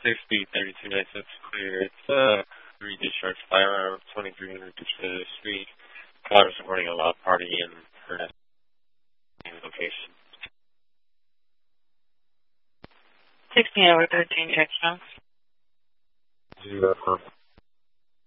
Safety 3296 clear. It's re-discharge fire, 2300 Street. Caller supporting a loud party in her location. 16 over 13 check. 0.